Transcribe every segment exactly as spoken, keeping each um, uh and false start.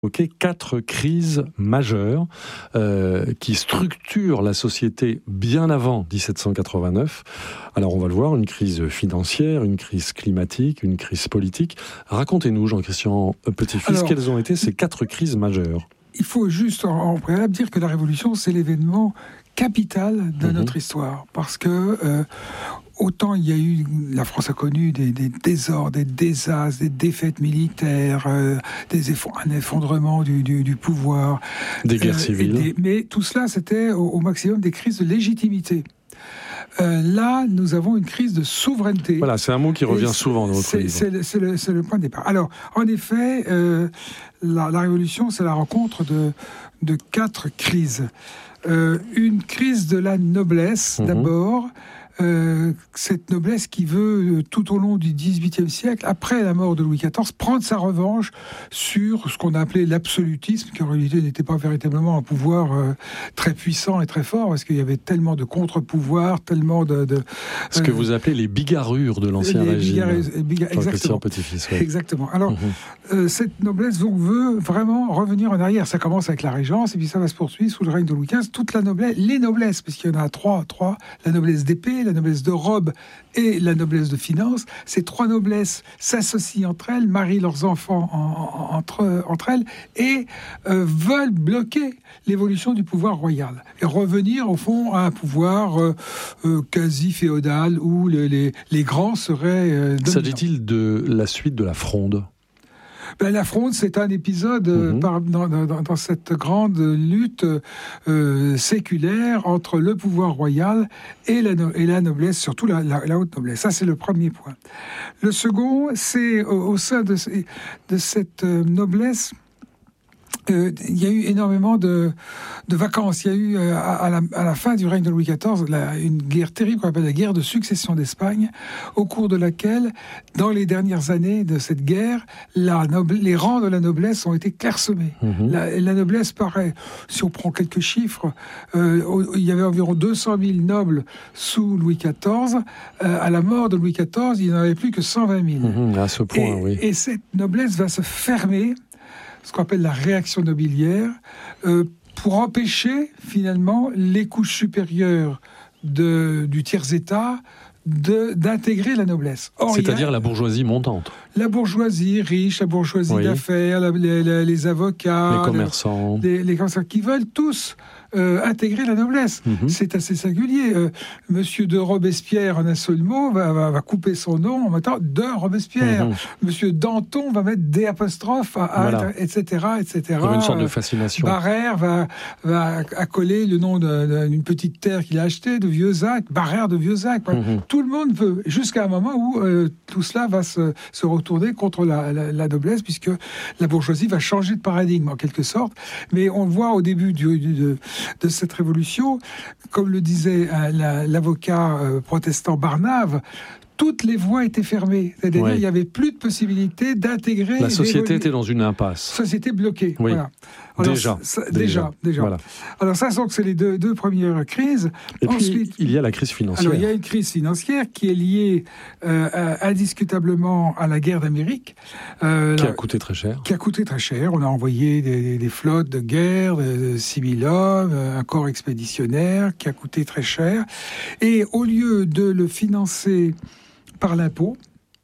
Ok, quatre crises majeures euh, qui structurent la société bien avant dix-sept cent quatre-vingt-neuf. Alors on va le voir, une crise financière, une crise climatique, une crise politique. Racontez-nous, Jean-Christian Petit-Fils, Alors, quelles ont été ces quatre crises majeures ? Il faut juste en, en préalable dire que la Révolution, c'est l'événement capital de mmh. notre histoire. Parce que euh, autant il y a eu, la France a connu des, des désordres, des désastres, des défaites militaires, euh, des eff- un effondrement du, du, du pouvoir. Des guerres euh, civiles. Des, mais tout cela, c'était au, au maximum des crises de légitimité. Euh, là, nous avons une crise de souveraineté. Voilà, c'est un mot qui revient souvent dans votre c'est, livre. C'est le, c'est, le, c'est le point de départ. Alors, en effet, euh, la, la Révolution, c'est la rencontre de, de quatre crises. Euh, une crise de la noblesse, mmh. d'abord. Euh, cette noblesse qui veut, tout au long du dix-huitième siècle, après la mort de Louis quatorze, prendre sa revanche sur ce qu'on a appelé l'absolutisme, qui en réalité n'était pas véritablement un pouvoir euh, très puissant et très fort, parce qu'il y avait tellement de contre-pouvoirs, tellement de... de ce euh, que vous appelez les bigarrures de l'Ancien les Régime. Bigarrures, biga, exactement. Petit-Fils, ouais. Exactement. Alors, mmh. euh, cette noblesse donc, veut vraiment revenir en arrière. Ça commence avec la Régence, et puis ça va se poursuivre sous le règne de Louis quinze. Toute la noblesse, les noblesses, parce qu'il y en a trois, trois la noblesse d'épée, la noblesse de robe et la noblesse de finance. Ces trois noblesses s'associent entre elles, marient leurs enfants en, en, entre, entre elles et euh, veulent bloquer l'évolution du pouvoir royal et revenir au fond à un pouvoir euh, euh, quasi féodal où les, les, les grands seraient euh, dominants. S'agit-il de la suite de la Fronde ? Ben, la Fronde, c'est un épisode euh, mmh. par, dans, dans, dans cette grande lutte euh, séculaire entre le pouvoir royal et la, no- et la noblesse, surtout la, la, la haute noblesse. Ça, c'est le premier point. Le second, c'est au, au sein de, de cette euh, noblesse, Euh, il y a eu énormément de, de vacances. Il y a eu, euh, à, la, à la fin du règne de Louis quatorze, la, une guerre terrible qu'on appelle la guerre de succession d'Espagne, au cours de laquelle, dans les dernières années de cette guerre, la noble, les rangs de la noblesse ont été clairsemés. Mmh. La, la noblesse paraît, si on prend quelques chiffres, euh, il y avait environ deux cent mille nobles sous Louis quatorze. Euh, à la mort de Louis quatorze, il n'y en avait plus que cent vingt mille. Mmh, à ce point, et, oui. Et cette noblesse va se fermer, ce qu'on appelle la réaction nobiliaire, euh, pour empêcher finalement les couches supérieures de, du tiers-état de, d'intégrer la noblesse. Or, c'est-à-dire a, la bourgeoisie montante. La bourgeoisie riche, la bourgeoisie oui. d'affaires, la, les, les, les avocats, les commerçants, les, les commerçants qui veulent tous euh, intégrer la noblesse. Mm-hmm. C'est assez singulier. Euh, Monsieur de Robespierre, en un seul mot, va, va, va couper son nom en mettant de Robespierre. Mm-hmm. Monsieur Danton va mettre des apostrophes, à, à, voilà. et cetera, et cetera. Comme une sorte de fascination. Barrère va, va accoler le nom de, d'une petite terre qu'il a achetée, de Vieuxac, Barrère de Vieuxac. Mm-hmm. Tout le monde veut, jusqu'à un moment où euh, tout cela va se, se retourner contre la, la, la noblesse, puisque la bourgeoisie va changer de paradigme, en quelque sorte. Mais on voit au début du, du, de, de cette révolution, comme le disait euh, la, l'avocat euh, protestant Barnave, toutes les voies étaient fermées. C'est-à-dire qu'il ouais. n'y avait plus de possibilité d'intégrer... La société était dans une impasse. Société bloquée, oui. voilà. Alors, déjà, ça, déjà. Déjà, déjà. Voilà. Alors ça, donc, c'est les deux, deux premières crises. Et Ensuite, puis, il y a la crise financière. Alors, il y a une crise financière qui est liée euh, à, indiscutablement à la guerre d'Amérique. Euh, qui la, a coûté très cher. Qui a coûté très cher. On a envoyé des, des flottes de guerre, de six mille hommes, un corps expéditionnaire qui a coûté très cher. Et au lieu de le financer par l'impôt,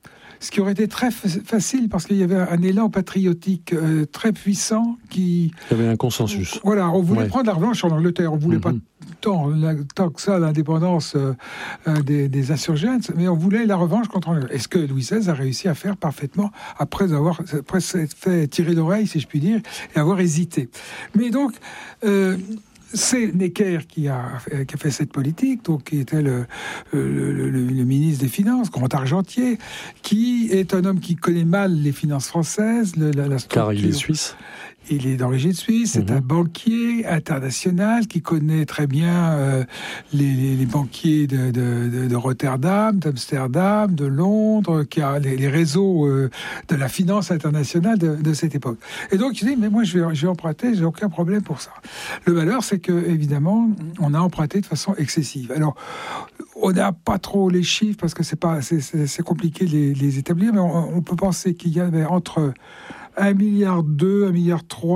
ce qui aurait été très f- facile parce qu'il y avait un élan patriotique euh, très puissant qui... Il y avait un consensus. Voilà, on voulait ouais. prendre la revanche en Angleterre, on voulait mm-hmm. pas tant, la, tant que ça l'indépendance euh, euh, des, des insurgents, mais on voulait la revanche contre l'Angleterre. Est-ce que Louis seize a réussi à faire parfaitement après avoir après s'être fait tirer l'oreille, si je puis dire, et avoir hésité. Mais donc... Euh, c'est Necker qui a, qui a fait cette politique, donc qui était le, le, le, le ministre des Finances, grand argentier, qui est un homme qui connaît mal les finances françaises, le, la, la car il est suisse. Il est d'origine suisse, c'est mmh. un banquier international qui connaît très bien euh, les, les, les banquiers de, de, de, de Rotterdam, d'Amsterdam, de Londres, qui a les, les réseaux euh, de la finance internationale de, de cette époque. Et donc il dit, mais moi je vais, je vais emprunter, j'ai aucun problème pour ça. Le malheur, c'est que évidemment, on a emprunté de façon excessive. Alors, on n'a pas trop les chiffres parce que c'est pas, c'est, c'est, c'est compliqué de les, les établir, mais on, on peut penser qu'il y avait entre un milliard deux, un milliard trois.